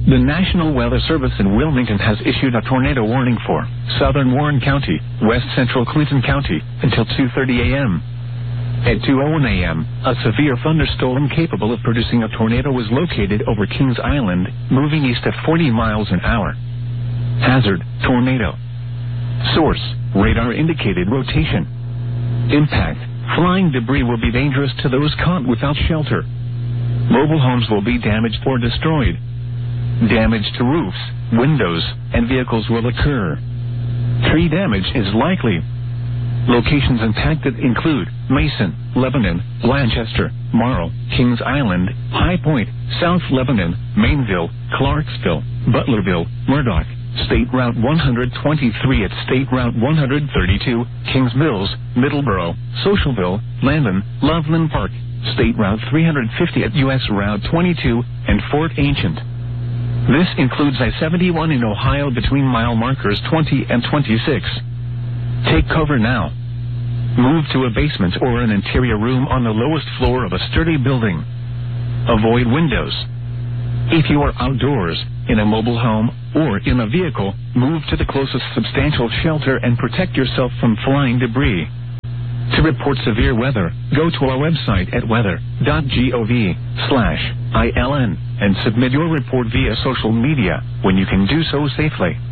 The National Weather Service in Wilmington has issued a tornado warning for southern Warren County, west central Clinton County, until 2:30 a.m. At 2:01 a.m., a severe thunderstorm capable of producing a tornado was located over Kings Island, moving east at 40 miles an hour. Hazard, tornado. Source, radar indicated rotation. Impact, flying debris will be dangerous to those caught without shelter. Mobile homes will be damaged or destroyed. Damage to roofs, windows, and vehicles will occur. Tree damage is likely. Locations impacted include Mason, Lebanon, Blanchester, Morrow, Kings Island, High Point, South Lebanon, Mainville, Clarksville, Butlerville, Murdoch, State Route 123 at State Route 132, Kings Mills, Middleborough, Socialville, Landon, Loveland Park, State Route 350 at U.S. Route 22, and Fort Ancient. This includes I-71 in Ohio between mile markers 20 and 26. Take cover now. Move to a basement or an interior room on the lowest floor of a sturdy building. Avoid windows. If you are outdoors, in a mobile home, or in a vehicle, move to the closest substantial shelter and protect yourself from flying debris. To report severe weather, go to our website at weather.gov/ILN and submit your report via social media when you can do so safely.